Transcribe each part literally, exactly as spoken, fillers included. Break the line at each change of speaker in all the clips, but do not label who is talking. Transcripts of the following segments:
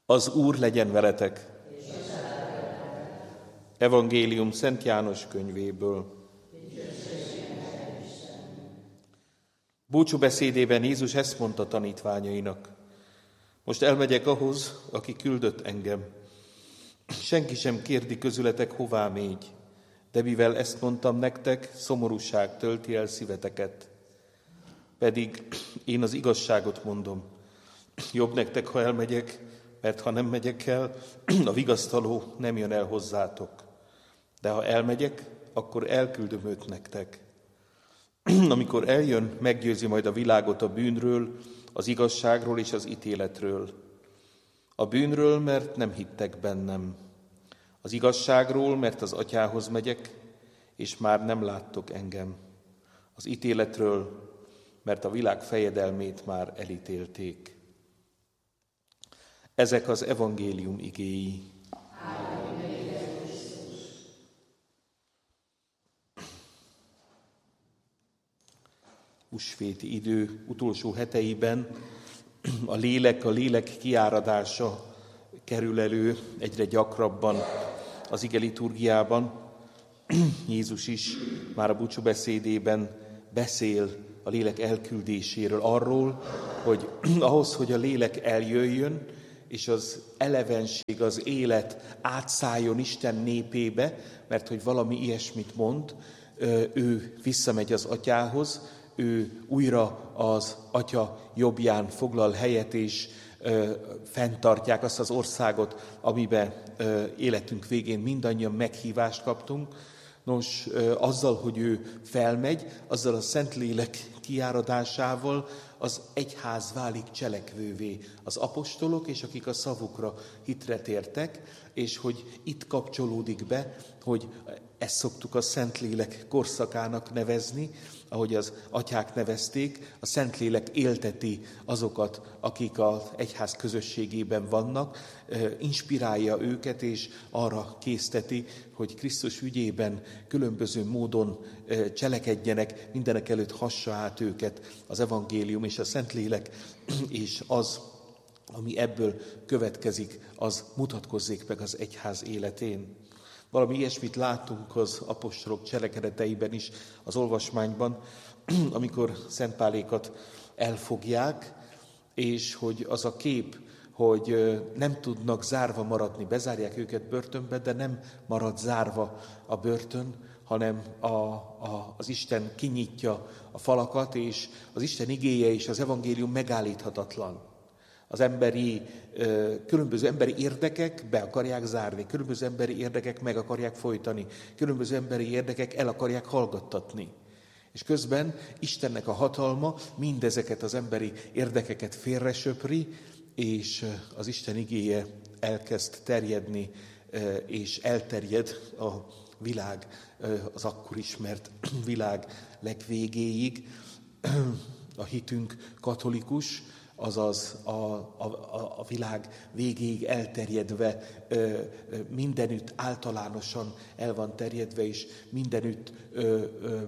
Az Úr legyen veletek! Evangélium Szent János könyvéből. Búcsúbeszédében Jézus ezt mondta tanítványainak: most elmegyek ahhoz, aki küldött engem. Senki sem kérdi közületek, hová mégy, de mivel ezt mondtam nektek, szomorúság tölti el szíveteket. Pedig én az igazságot mondom. Jobb nektek, ha elmegyek, mert ha nem megyek el, a vigasztaló nem jön el hozzátok. De ha elmegyek, akkor elküldöm őt nektek. Amikor eljön, meggyőzi majd a világot a bűnről, az igazságról és az ítéletről. A bűnről, mert nem hittek bennem. Az igazságról, mert az Atyához megyek, és már nem láttok engem. Az ítéletről, mert a világ fejedelmét már elítélték. Ezek az evangélium igéi. Húsvéti idő utolsó heteiben a lélek, a lélek kiáradása kerül elő egyre gyakrabban az ige liturgiában. Jézus is már a búcsúbeszédében beszél a lélek elküldéséről, arról, hogy ahhoz, hogy a lélek eljöjjön, és az elevenség, az élet átszálljon Isten népébe, mert hogy valami ilyesmit mond, ő visszamegy az Atyához, ő újra az Atya jobbján foglal helyet, és ö, fenntartják azt az országot, amiben ö, életünk végén mindannyian meghívást kaptunk. Nos, ö, azzal, hogy ő felmegy, azzal a Szentlélek kiáradásával az egyház válik cselekvővé. Az apostolok, és akik a szavukra hitre tértek, és hogy itt kapcsolódik be, hogy ezt szoktuk a Szentlélek korszakának nevezni, ahogy az atyák nevezték, a Szentlélek élteti azokat, akik az egyház közösségében vannak, inspirálja őket, és arra készteti, hogy Krisztus ügyében különböző módon cselekedjenek, mindenek előtt hassa át őket az evangélium és a Szentlélek, és az, ami ebből következik, az mutatkozzék meg az egyház életén. Valami ilyesmit látunk az apostolok cselekedeteiben is, az olvasmányban, amikor Szent Pálékat elfogják, és hogy az a kép, hogy nem tudnak zárva maradni, bezárják őket börtönbe, de nem marad zárva a börtön, hanem a, a, az Isten kinyitja a falakat, és az Isten igéje és az evangélium megállíthatatlan. Az emberi, különböző emberi érdekek be akarják zárni, különböző emberi érdekek meg akarják folytani, különböző emberi érdekek el akarják hallgattatni. És közben Istennek a hatalma mindezeket az emberi érdekeket félresöpri, és az Isten igéje elkezd terjedni, és elterjed a világ, az akkor ismert világ legvégéig. A hitünk katolikus, azaz a, a, a világ végéig elterjedve, mindenütt általánosan el van terjedve, és mindenütt ö, ö,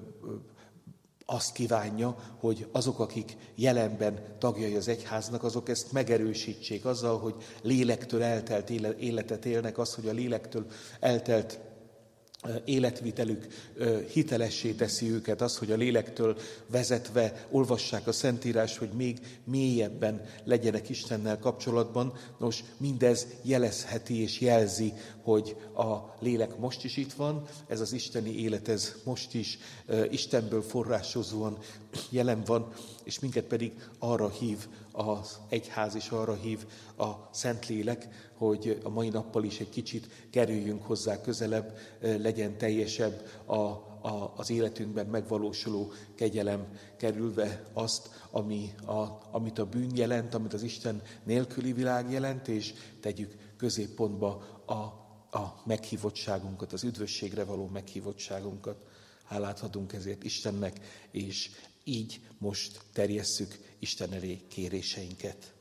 azt kívánja, hogy azok, akik jelenben tagjai az egyháznak, azok ezt megerősítsék azzal, hogy lélektől eltelt életet élnek, az, hogy a lélektől eltelt életvitelük hitelessé teszi őket, az, hogy a lélektől vezetve olvassák a Szentírás, hogy még mélyebben legyenek Istennel kapcsolatban. Nos, mindez jelezheti és jelzi, hogy a lélek most is itt van, ez az isteni élet, ez most is Istenből forrásozóan jelen van, és minket pedig arra hív az egyház, és arra hív a Szentlélek, hogy a mai nappal is egy kicsit kerüljünk hozzá közelebb, legyen teljesebb a, a, az életünkben megvalósuló kegyelem, kerülve azt, ami a, amit a bűn jelent, amit az Isten nélküli világ jelent, és tegyük középpontba a, a meghívottságunkat, az üdvösségre való meghívottságunkat. Hálát adunk ezért Istennek, és így most terjesszük Isten elé kéréseinket.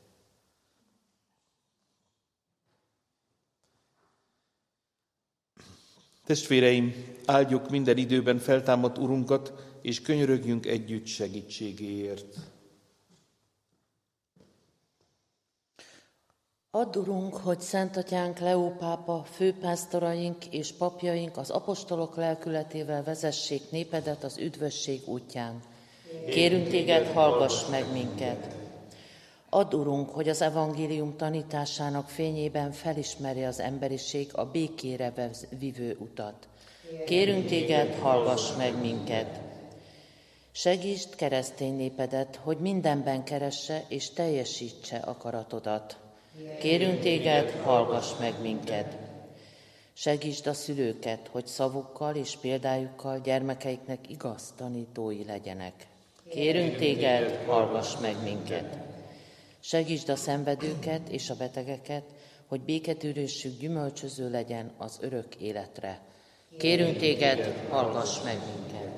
Testvéreim, áldjuk minden időben feltámadt Urunkat, és könyörögjünk együtt segítségéért.
Add, Urunk, hogy Szent Atyánk Leó pápa, főpásztoraink és papjaink az apostolok lelkületével vezessék népedet az üdvösség útján. Kérünk téged, hallgass meg minket! Add, Urunk, hogy az evangélium tanításának fényében felismerje az emberiség a békére vivő utat. Kérünk téged, hallgass meg minket! Segítsd keresztény népedet, hogy mindenben keresse és teljesítse akaratodat. Kérünk téged, hallgass meg minket! Segítsd a szülőket, hogy szavukkal és példájukkal gyermekeiknek igaz tanítói legyenek. Kérünk téged, hallgass meg minket! Segítsd a szenvedőket és a betegeket, hogy béketűrésük gyümölcsöző legyen az örök életre. Kérünk téged, hallgass meg minket!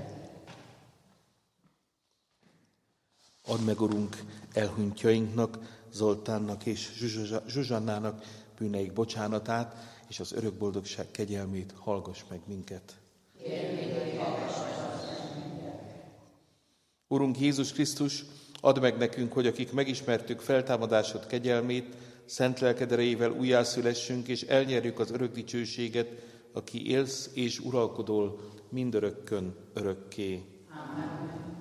Add meg, Urunk, elhunytjainknak, Zoltánnak és Zsuzsannának bűneik bocsánatát, és az örök boldogság kegyelmét, hallgass meg minket. Urunk Jézus Krisztus, add meg nekünk, hogy akik megismertük feltámadásod kegyelmét, szent lelked erejével újjászülessünk, és elnyerjük az örök dicsőséget, aki élsz és uralkodol mindörökkön örökké.
Amen.